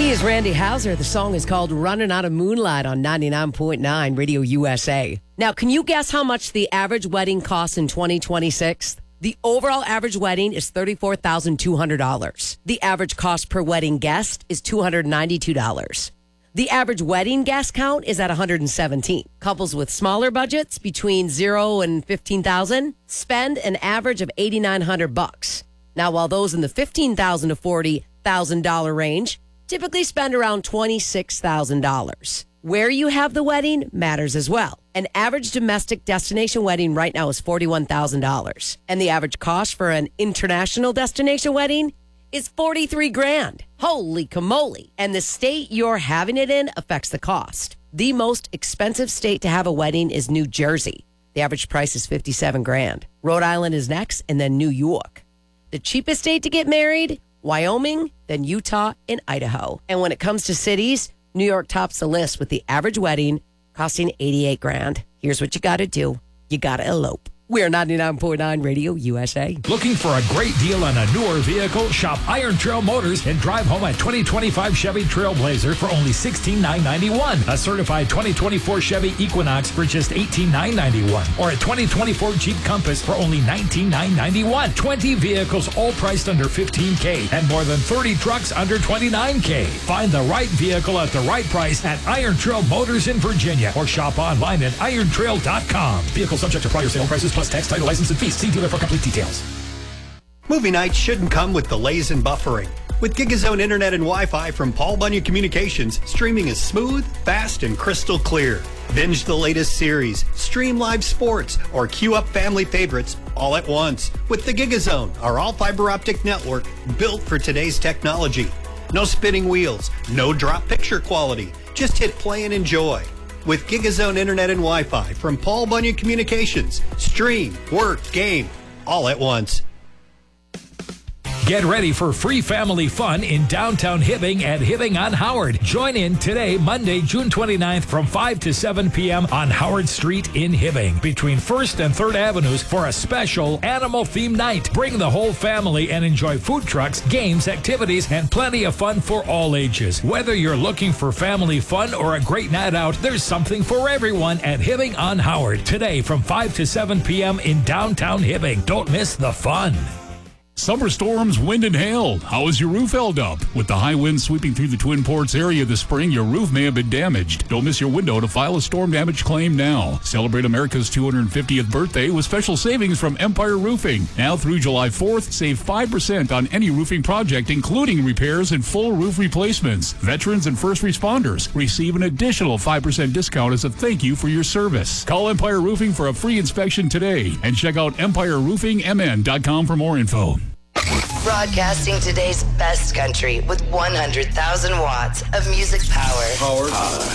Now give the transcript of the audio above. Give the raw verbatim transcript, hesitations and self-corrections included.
He is Randy Houser. The song is called Running Out of Moonlight on ninety-nine point nine Radio U S A. Now, can you guess how much the average wedding costs in twenty twenty-six? The overall average wedding is thirty-four thousand two hundred dollars. The average cost per wedding guest is two hundred ninety-two dollars. The average wedding guest count is at one hundred seventeen. Couples with smaller budgets between zero and fifteen thousand spend an average of eighty-nine hundred bucks. Now, while those in the fifteen thousand to forty thousand dollars range typically spend around twenty-six thousand dollars. Where you have the wedding matters as well. An average domestic destination wedding right now is forty-one thousand dollars. And the average cost for an international destination wedding is forty-three grand. Holy camole. And the state you're having it in affects the cost. The most expensive state to have a wedding is New Jersey. The average price is fifty-seven grand. Rhode Island is next, and then New York. The cheapest state to get married, Wyoming, then Utah, and Idaho. And when it comes to cities, New York tops the list with the average wedding costing eighty-eight grand. Here's what you got to do. You got to elope. We're ninety-nine point nine Radio U S A. Looking for a great deal on a newer vehicle? Shop Iron Trail Motors and drive home a twenty twenty-five Chevy Trailblazer for only sixteen thousand nine hundred ninety-one dollars. A certified twenty twenty-four Chevy Equinox for just eighteen thousand nine hundred ninety-one dollars. Or a twenty twenty-four Jeep Compass for only nineteen thousand nine hundred ninety-one dollars. twenty vehicles all priced under fifteen thousand dollars and more than thirty trucks under twenty-nine thousand dollars. Find the right vehicle at the right price at Iron Trail Motors in Virginia or shop online at iron trail dot com. Vehicle subject to prior sale prices plus tax, title, license, and fees. See dealer for complete details. Movie nights shouldn't come with delays and buffering. With GigaZone Internet and Wi-Fi from Paul Bunyan Communications, streaming is smooth, fast, and crystal clear. Binge the latest series, stream live sports, or queue up family favorites all at once with the GigaZone, our all-fiber optic network built for today's technology. No spinning wheels, no drop picture quality. Just hit play and enjoy. With GigaZone Internet and Wi-Fi from Paul Bunyan Communications, stream, work, game, all at once. Get ready for free family fun in downtown Hibbing at Hibbing on Howard. Join in today, Monday, June twenty-ninth from five to seven p.m. on Howard Street in Hibbing between first and third Avenues for a special animal-themed night. Bring the whole family and enjoy food trucks, games, activities, and plenty of fun for all ages. Whether you're looking for family fun or a great night out, there's something for everyone at Hibbing on Howard today from five to seven p.m. in downtown Hibbing. Don't miss the fun. Summer storms, wind, and hail. How is your roof held up? With the high winds sweeping through the Twin Ports area this spring, your roof may have been damaged. Don't miss your window to file a storm damage claim now. Celebrate America's two hundred fiftieth birthday with special savings from Empire Roofing. Now through July fourth, save five percent on any roofing project, including repairs and full roof replacements. Veterans and first responders receive an additional five percent discount as a thank you for your service. Call Empire Roofing for a free inspection today and check out empire roofing m n dot com for more info. Broadcasting today's best country with one hundred thousand watts of music power. Power.